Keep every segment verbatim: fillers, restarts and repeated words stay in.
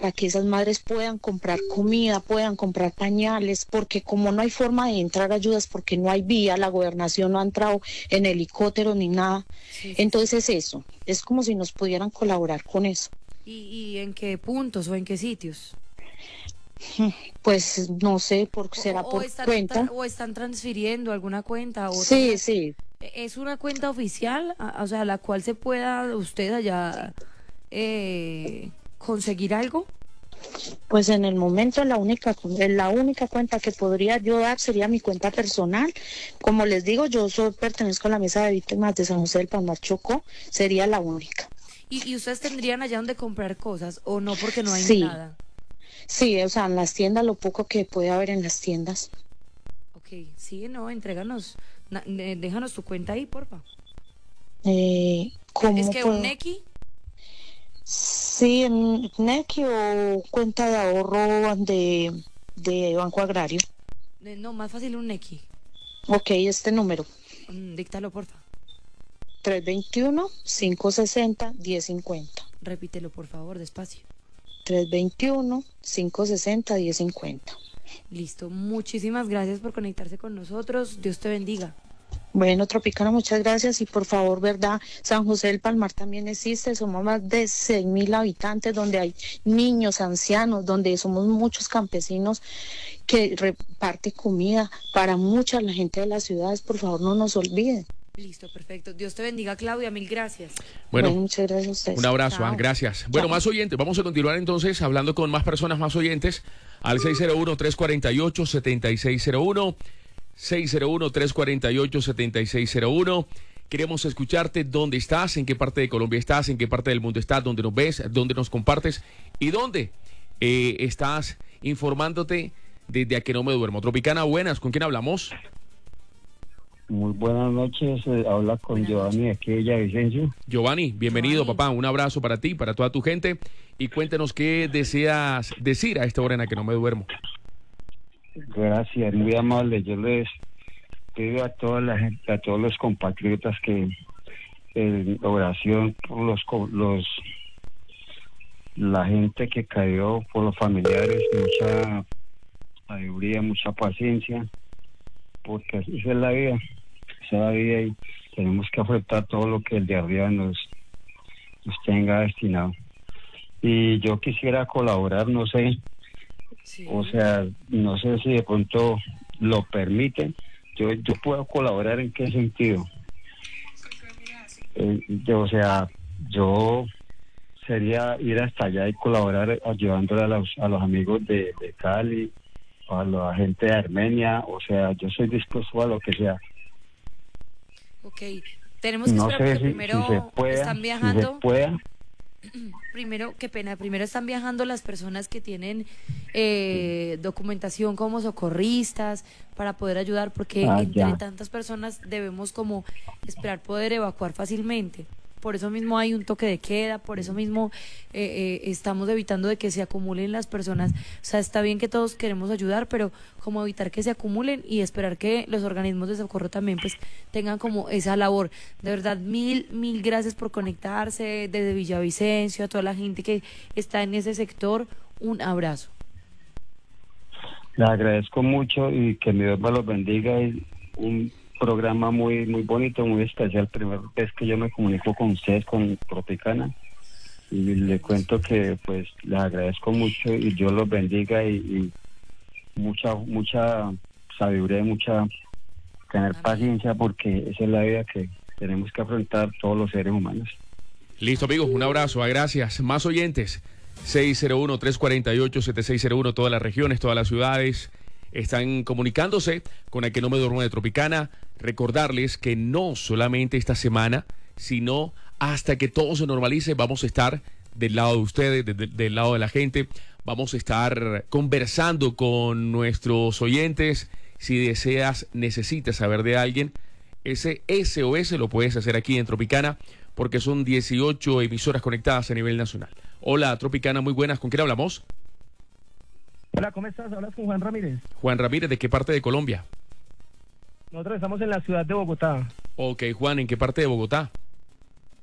para que esas madres puedan comprar comida, puedan comprar pañales, porque como no hay forma de entrar ayudas, porque no hay vía, la gobernación no ha entrado en helicóptero ni nada. Sí, sí, sí. Entonces eso, es como si nos pudieran colaborar con eso. ¿Y, y en qué puntos o en qué sitios? Pues no sé, por, ¿O, será o- o por están, tra- cuenta. o están transfiriendo alguna cuenta a Sí, otra? sí. ¿Es una cuenta oficial, a- o sea, la cual se pueda usted allá eh, conseguir algo? Pues en el momento la única, la única cuenta que podría yo dar sería mi cuenta personal. Como les digo, yo soy, pertenezco a la mesa de víctimas de San José del Palmar Chocó, sería la única. ¿Y, y ustedes tendrían allá donde comprar cosas o no porque no hay Sí, nada? sí, o sea, en las tiendas, lo poco que puede haber en las tiendas. Ok, sí, no, entréganos, na- eh, déjanos tu cuenta ahí, porfa. Eh, ¿Es, es ¿cómo que un puedo? Nequi? Sí, en Nequi o cuenta de ahorro de, de Banco Agrario. Eh, No, más fácil un Nequi. Ok, este número, Mm, díctalo, porfa. tres dos uno, cinco seis cero, uno cero cinco cero. Repítelo, por favor, despacio. tres dos uno, cinco seis cero, uno cero cinco cero. Listo, muchísimas gracias por conectarse con nosotros. Dios te bendiga. Bueno, Tropicana, muchas gracias y por favor, ¿verdad? San José del Palmar también existe, somos más de seis mil habitantes donde hay niños, ancianos, donde somos muchos campesinos que reparte comida para mucha la gente de las ciudades, por favor, no nos olviden. Listo, perfecto. Dios te bendiga, Claudia. Mil gracias. Bueno, Bueno, muchas gracias a un ustedes. abrazo, ah, Chao. gracias. Bueno, Chao. más oyentes, vamos a continuar entonces hablando con más personas, más oyentes, al seis cero uno, tres cuatro ocho, siete seis cero uno, seis cero uno, tres cuatro ocho, siete seis cero uno. Queremos escucharte dónde estás, en qué parte de Colombia estás, en qué parte del mundo estás, dónde nos ves, dónde nos compartes y dónde eh, estás informándote desde A Que No Me Duermo. Tropicana, buenas, ¿con quién hablamos? Muy buenas noches, eh, habla con Buenas Giovanni de aquí de Villavicencio. Giovanni, bienvenido, Giovanni. papá. Un abrazo para ti, para toda tu gente. Y cuéntenos qué deseas decir a esta hora en la que no me duermo. Gracias, muy amable. Yo les pido a toda la gente, a todos los compatriotas que en oración por los, co- los la gente que cayó, por los familiares, mucha sabiduría, mucha paciencia, porque así es la vida, esa es la vida y tenemos que afrontar todo lo que el de arriba nos, nos tenga destinado. Y yo quisiera colaborar, no sé, Sí. o sea, no sé si de pronto lo permiten. Yo, yo puedo colaborar en qué sentido. Eh, yo, o sea, yo sería ir hasta allá y colaborar ayudándole a los, a los amigos de, de Cali, a la gente de Armenia, o sea, yo soy dispuesto a lo que sea. Ok. Tenemos que No esperar sé porque si, si se primero pueda, están si se viajando. pueda. Primero, qué pena, primero están viajando las personas que tienen eh, documentación como socorristas para poder ayudar, porque Ah, entre ya. tantas personas debemos como esperar poder evacuar fácilmente. Por eso mismo hay un toque de queda, por eso mismo eh, eh, estamos evitando de que se acumulen las personas. O sea, está bien que todos queremos ayudar, pero como evitar que se acumulen y esperar que los organismos de socorro también pues tengan como esa labor. De verdad, mil, mil gracias por conectarse desde Villavicencio, a toda la gente que está en ese sector. Un abrazo. Les agradezco mucho y que mi Dios me los bendiga. Y un programa muy muy bonito, muy especial. Primera vez que yo me comunico con ustedes, con Tropicana. Y le cuento que pues les agradezco mucho y Dios los bendiga y, y mucha mucha sabiduría y mucha tener Amén. paciencia, porque esa es la vida que tenemos que afrontar todos los seres humanos. Listo, amigos, un abrazo, ah, gracias. Más oyentes, seis cero uno, tres cuatro ocho, siete seis cero uno, todas las regiones, todas las ciudades están comunicándose con el que no me duermo de Tropicana. Recordarles que no solamente esta semana, sino hasta que todo se normalice, vamos a estar del lado de ustedes, de, de, del lado de la gente. Vamos a estar conversando con nuestros oyentes. Si deseas, necesitas saber de alguien, ese S O S lo puedes hacer aquí en Tropicana, porque son dieciocho emisoras conectadas a nivel nacional. Hola, Tropicana, muy buenas. ¿Con quién hablamos? Hola, ¿cómo estás? Hablas con Juan Ramírez. Juan Ramírez, ¿de qué parte de Colombia? Nosotros estamos en la ciudad de Bogotá. Ok, Juan, ¿en qué parte de Bogotá?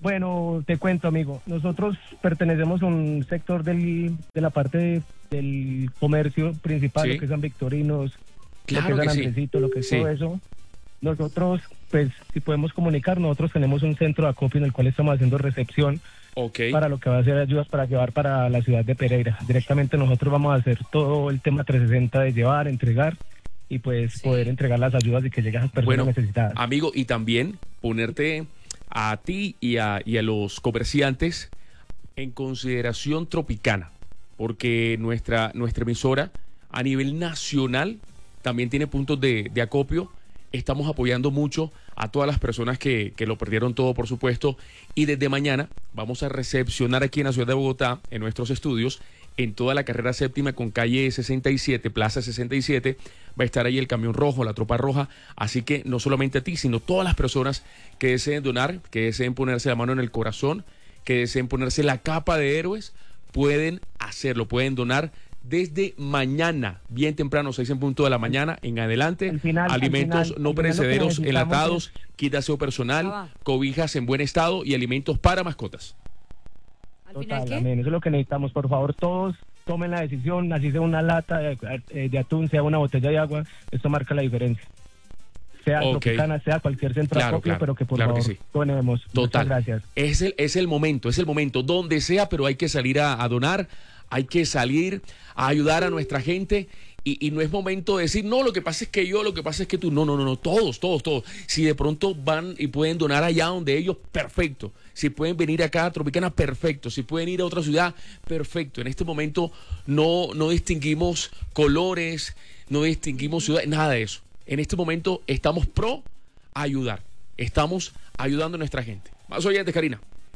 Bueno, te cuento, amigo. Nosotros pertenecemos a un sector del, de la parte de- del comercio principal, Sí. lo que es San Victorinos, Claro lo que que es sí. San Andresito, lo que es Sí. todo eso. Nosotros, pues, si podemos comunicar, nosotros tenemos un centro de acopio en el cual estamos haciendo recepción Ok. para lo que va a ser ayudas para llevar para la ciudad de Pereira. Directamente nosotros vamos a hacer todo el tema trescientos sesenta de llevar, entregar y pues Sí. poder entregar las ayudas y que lleguen a esas personas Bueno, necesitadas. amigo, y también ponerte a ti y a, y a los comerciantes en consideración Tropicana, porque nuestra, nuestra emisora a nivel nacional también tiene puntos de, de acopio. Estamos apoyando mucho a todas las personas que, que lo perdieron todo, por supuesto, y desde mañana vamos a recepcionar aquí en la ciudad de Bogotá, en nuestros estudios, en toda la carrera séptima con calle sesenta y siete, plaza sesenta y siete, va a estar ahí el camión rojo, la tropa roja, así que no solamente a ti, sino todas las personas que deseen donar, que deseen ponerse la mano en el corazón, que deseen ponerse la capa de héroes, pueden hacerlo, pueden donar desde mañana, bien temprano, seis en punto de la mañana, en adelante, Al final, al alimentos final, no al final lo que perecederos necesitamos enlatados, kit de aseo personal, Ah, va. cobijas en buen estado y alimentos para mascotas. ¿Al final Total, qué? amén. Eso es lo que necesitamos. Por favor, todos tomen la decisión, así sea una lata de, eh, de atún, sea una botella de agua, esto marca la diferencia. Sea Ok. Tropicana, sea cualquier centro de Claro, acopio, claro, pero que por claro que favor sí. donemos. Total. Muchas gracias. Es el, es el momento, es el momento, donde sea, pero hay que salir a, a donar, hay que salir a ayudar a nuestra gente. Y, y no es momento de decir, no, lo que pasa es que yo, lo que pasa es que tú. No, no, no, no, todos, todos, todos. Si de pronto van y pueden donar allá donde ellos, perfecto. Si pueden venir acá a Tropicana, perfecto. Si pueden ir a otra ciudad, perfecto. En este momento no, no distinguimos colores, no distinguimos ciudades, nada de eso. En este momento estamos pro ayudar. Estamos ayudando a nuestra gente. Más oyentes, Karina.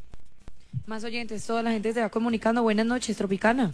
Más oyentes, toda la gente se va comunicando. Buenas noches, Tropicana.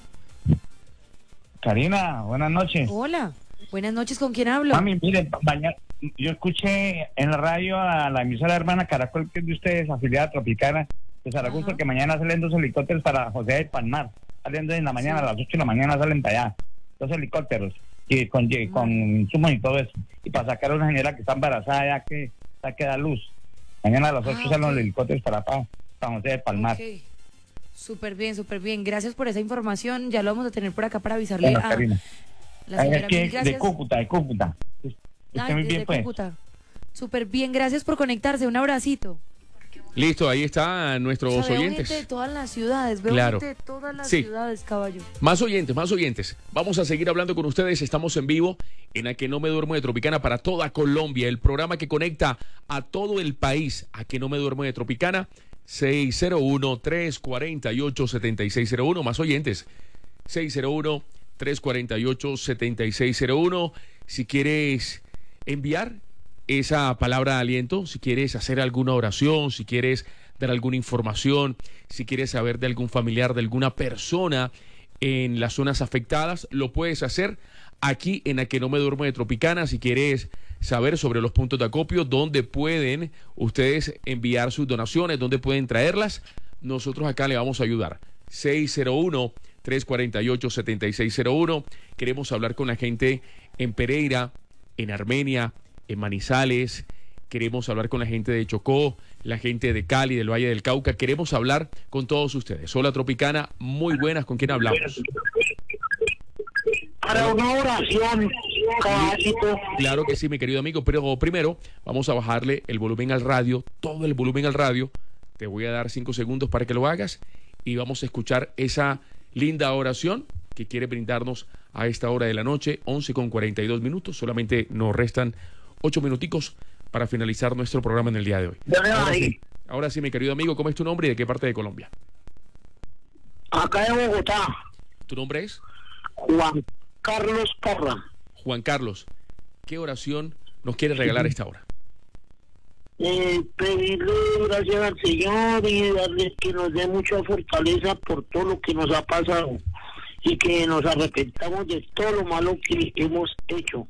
Karina, buenas noches. Hola. Buenas noches, ¿con quién hablo? Mami, mire, mañana, yo escuché en la radio a la emisora hermana Caracol, que es de ustedes, afiliada Tropicana, de Zaragoza, Ajá. que mañana salen dos helicópteros para José de Palmar. Saliendo en la mañana, a las ocho de la mañana salen para allá. Dos helicópteros, y con, y con insumos y todo eso. Y para sacar a una señora que está embarazada, ya que ya que da luz. Mañana a las ocho Ah, salen ok. los helicópteros para, para, para José de Palmar. Ok. Súper bien, súper bien. Gracias por esa información. Ya lo vamos a tener por acá para avisarle Bueno, a Karina. la Ay, señora. es que Mil de gracias. Cúcuta, de Cúcuta. Usted Ay, muy desde bien, pues. Cúcuta. Súper bien, gracias por conectarse. Un abracito. Listo, ahí están nuestros O sea, veo oyentes. gente de todas las ciudades, veo Claro. gente de todas las Sí. ciudades, caballo. Más oyentes, más oyentes. Vamos a seguir hablando con ustedes. Estamos en vivo en A Que No Me Duermo de Tropicana para toda Colombia. El programa que conecta a todo el país. A Que No Me Duermo de Tropicana. seis cero uno, tres cuatro ocho, siete seis cero uno. Más oyentes. seis cero uno, tres cuatro ocho, siete seis cero uno. Si quieres enviar esa palabra de aliento, si quieres hacer alguna oración, si quieres dar alguna información, si quieres saber de algún familiar, de alguna persona en las zonas afectadas, lo puedes hacer aquí en A Que No Me Duermo de Tropicana. Si quieres saber sobre los puntos de acopio, dónde pueden ustedes enviar sus donaciones, dónde pueden traerlas, nosotros acá le vamos a ayudar. seis cero uno, tres cuatro ocho, siete seis cero uno. Queremos hablar con la gente en Pereira, en Armenia, en Manizales. Queremos hablar con la gente de Chocó, la gente de Cali, del Valle del Cauca. Queremos hablar con todos ustedes. Hola, Tropicana, muy buenas. ¿Con quién hablamos? Para una oración, caballito. Claro que sí, mi querido amigo, pero primero vamos a bajarle el volumen al radio, todo el volumen al radio. Te voy a dar cinco segundos para que lo hagas y vamos a escuchar esa linda oración que quiere brindarnos a esta hora de la noche, once con cuarenta y dos minutos. Solamente nos restan ocho minuticos para finalizar nuestro programa en el día de hoy. ¿De dónde va Ahora ahí? sí, ahora sí, mi querido amigo, ¿cómo es tu nombre y de qué parte de Colombia? Acá de Bogotá, ¿Tu nombre es? Juan Carlos Parra. Juan Carlos. ¿Qué oración nos quiere regalar a esta hora? Eh, pedirle gracias al Señor y darle que nos dé mucha fortaleza por todo lo que nos ha pasado y que nos arrepentamos de todo lo malo que hemos hecho,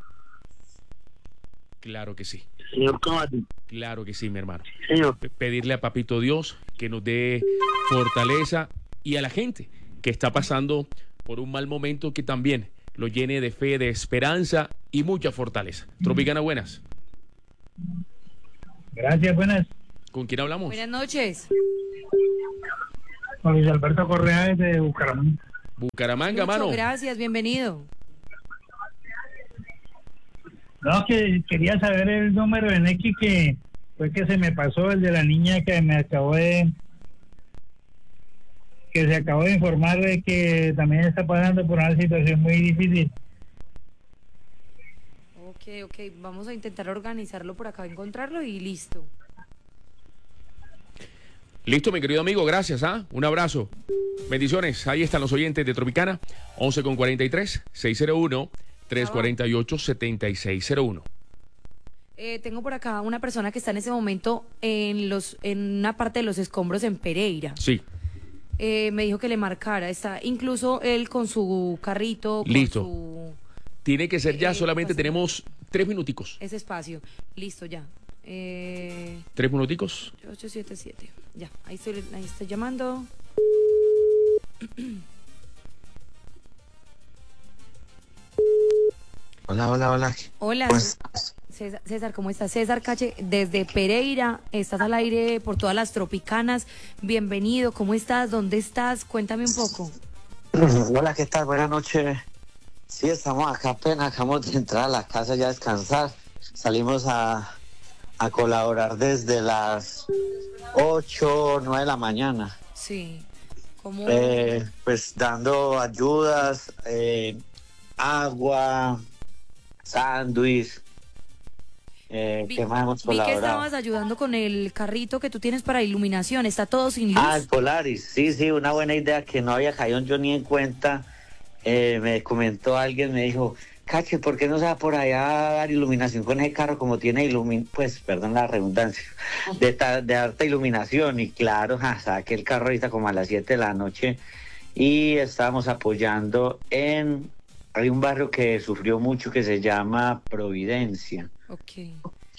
Claro que sí, señor Caballo. claro que sí, mi hermano. Señor, Pe- pedirle a Papito Dios que nos dé fortaleza y a la gente que está pasando por un mal momento que también lo llene de fe, de esperanza y mucha fortaleza. Tropicana, buenas. Gracias, buenas. ¿Con quién hablamos? Buenas noches. Con Luis Alberto Correa desde Bucaramanga. Bucaramanga, Muchas mano. gracias, bienvenido. No, que quería saber el número de Nequi que fue que se me pasó, el de la niña que me acabó de... que se acabó de informar de que también está pasando por una situación muy difícil. Ok, ok, vamos a intentar organizarlo por acá, encontrarlo y listo. Listo, mi querido amigo, gracias, ¿ah? Un abrazo. Bendiciones, ahí están los oyentes de Tropicana, once con cuarenta y tres, seis cero uno, tres cuatro ocho, siete seis cero uno. Eh, tengo por acá una persona que está en ese momento en los en una parte de los escombros en Pereira. Sí. Eh, me dijo que le marcara, está incluso él con su carrito, con Listo. su... Tiene que ser ya, Eh, solamente pues, tenemos tres minuticos. ese espacio. Listo, ya. Eh, ¿Tres minuticos? ocho siete siete. Ya, ahí estoy, ahí estoy llamando. Hola, hola, hola. Hola, Pues, César, César, ¿cómo estás? César Cache, desde Pereira, estás al aire por todas las Tropicanas. Bienvenido, ¿cómo estás? ¿Dónde estás? Cuéntame un poco. hola, ¿qué tal? Buenas noches. Sí, estamos acá apenas, acabamos de entrar a la casa ya a descansar. Salimos a, a colaborar desde las ocho o nueve de la mañana. Sí. ¿Cómo? Eh, pues dando ayudas, eh, agua, sándwich. Eh, vi, ¿Qué más hemos vi que colaborado? estabas ayudando con el carrito que tú tienes para iluminación. ¿Está todo sin luz? Ah, el Polaris, sí, sí, una buena idea que no había caído yo ni en cuenta. Eh, me comentó alguien, me dijo, Cache, ¿por qué no se va por allá a dar iluminación con ese carro como tiene iluminación? Pues, perdón la redundancia, de, ta- de alta iluminación. Y claro, ja, saqué el carro ahorita como a las siete de la noche y estábamos apoyando en... Hay un barrio que sufrió mucho que se llama Providencia. Ok. Eh,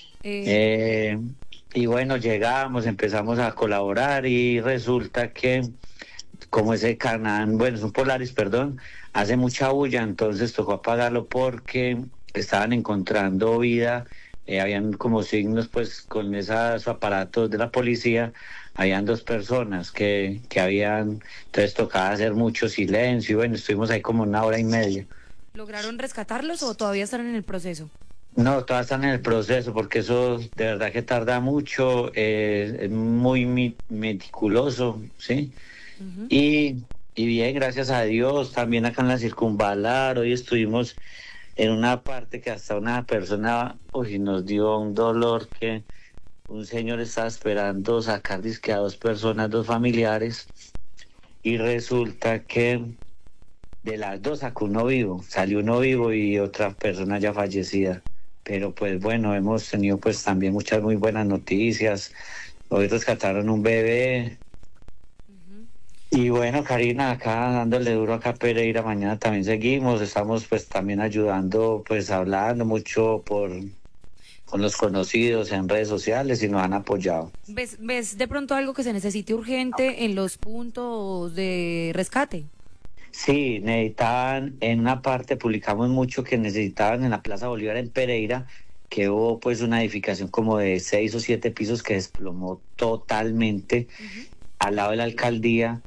Eh, y bueno, llegamos, empezamos a colaborar y resulta que como ese Canaan, bueno, es un Polaris, perdón, hace mucha bulla, entonces tocó apagarlo porque estaban encontrando vida, eh, habían como signos pues con esos aparatos de la policía, habían dos personas que, que habían, entonces tocaba hacer mucho silencio y bueno, estuvimos ahí como una hora y media. ¿Lograron rescatarlos o todavía están en el proceso? No, todavía están en el proceso porque eso de verdad que tarda mucho, eh, es muy mi- meticuloso, ¿sí? Uh-huh. Y, y bien, gracias a Dios, también acá en la Circunvalar, hoy estuvimos en una parte que hasta una persona uy, nos dio un dolor que un señor estaba esperando sacar disque a dos personas, dos familiares, y resulta que de las dos sacó uno vivo, salió uno vivo y otra persona ya fallecida. Pero pues bueno, hemos tenido pues también muchas muy buenas noticias. Hoy rescataron un bebé. Uh-huh. Y bueno, Karina, acá dándole duro acá a Pereira, mañana también seguimos, estamos pues también ayudando, pues hablando mucho por con los conocidos en redes sociales y nos han apoyado. ¿Ves, ¿Ves de pronto algo que se necesite urgente en los puntos de rescate? Sí, necesitaban, en una parte publicamos mucho que necesitaban en la Plaza Bolívar en Pereira, que hubo pues una edificación como de seis o siete pisos que desplomó totalmente uh-huh. al lado de la alcaldía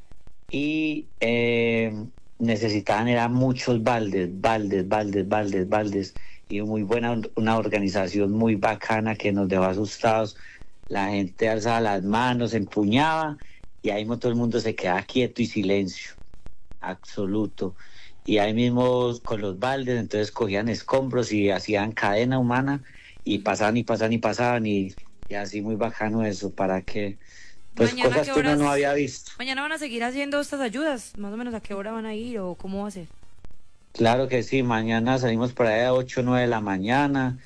y eh, necesitaban eran muchos baldes, baldes, baldes, baldes, baldes y muy buena, una organización muy bacana que nos dejó asustados. La gente alzaba las manos, empuñaba y ahí mismo todo el mundo se quedaba quieto y silencio absoluto. Y ahí mismo con los baldes, entonces cogían escombros y hacían cadena humana y pasaban y pasaban y pasaban y, y así muy bacano eso para que pues Mañana, cosas que uno no había visto. Mañana van a seguir haciendo estas ayudas, más o menos a qué hora van a ir o cómo va a ser. Claro que sí, mañana salimos por ahí a ocho o nueve de la mañana.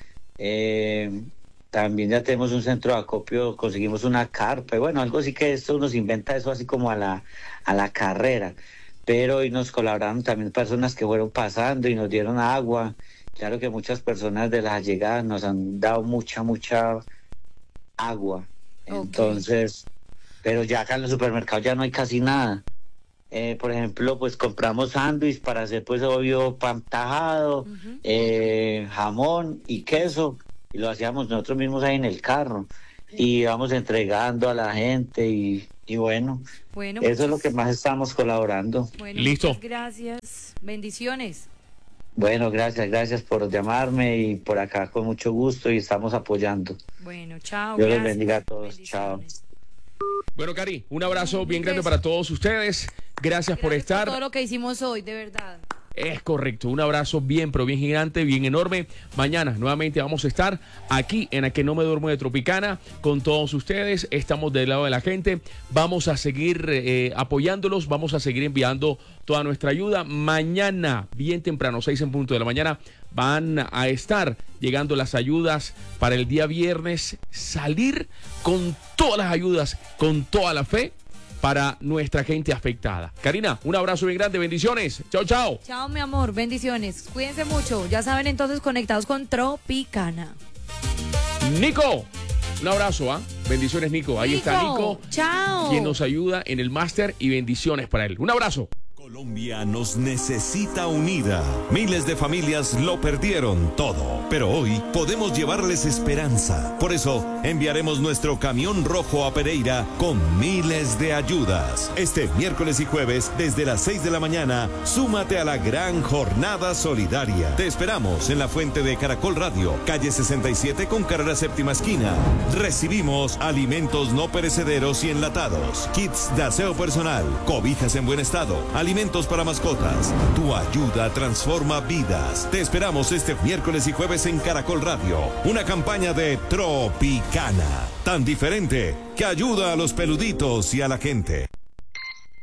Eh, también ya tenemos un centro de acopio, conseguimos una carpa, y bueno, algo así que esto uno se inventa eso así como a la, a la carrera. Pero hoy nos colaboraron también personas que fueron pasando y nos dieron agua. Claro que muchas personas de las llegadas nos han dado mucha, mucha agua. Okay. Entonces, pero ya acá en los supermercados ya no hay casi nada. Eh, por ejemplo, pues compramos sándwich para hacer pues obvio pan tajado, uh-huh. eh, jamón y queso y lo hacíamos nosotros mismos ahí en el carro. y vamos entregando a la gente y, y bueno, Bueno, eso es lo que más estamos colaborando. bueno, Listo. muchas gracias. Bendiciones. Bueno, gracias, gracias por llamarme y por acá con mucho gusto y estamos apoyando. Bueno, chao. Dios les gracias. bendiga a todos. Chao. Bendiciones. Bueno, Cari, un abrazo bien Un grande beso. para todos ustedes. Gracias por Gracias estar. por todo lo que hicimos hoy, de verdad. Es correcto, un abrazo bien, pero bien gigante, bien enorme. Mañana nuevamente vamos a estar aquí en A Que No Me Duermo de Tropicana con todos ustedes. Estamos del lado de la gente. Vamos a seguir eh, apoyándolos, vamos a seguir enviando toda nuestra ayuda. Mañana, bien temprano, seis en punto de la mañana, van a estar llegando las ayudas para el día viernes. Salir con todas las ayudas, con toda la fe para nuestra gente afectada. Karina, un abrazo bien grande, bendiciones. Chao, chao. Chao, mi amor, bendiciones. Cuídense mucho. Ya saben, entonces, conectados con Tropicana. Nico, un abrazo, ¿ah? Bendiciones, Nico. Ahí está Nico, Chao. quien nos ayuda en el máster y bendiciones para él. Un abrazo. Colombia nos necesita unida. Miles de familias lo perdieron todo, pero hoy podemos llevarles esperanza. Por eso enviaremos nuestro camión rojo a Pereira con miles de ayudas. Este miércoles y jueves desde las seis de la mañana, súmate a la gran jornada solidaria. Te esperamos en la fuente de Caracol Radio, calle sesenta y siete con carrera séptima esquina. Recibimos alimentos no perecederos y enlatados, kits de aseo personal, cobijas en buen estado, alimentos para mascotas. Tu ayuda transforma vidas. Te esperamos este miércoles y jueves en Caracol Radio. Una campaña de Tropicana, tan diferente que ayuda a los peluditos y a la gente.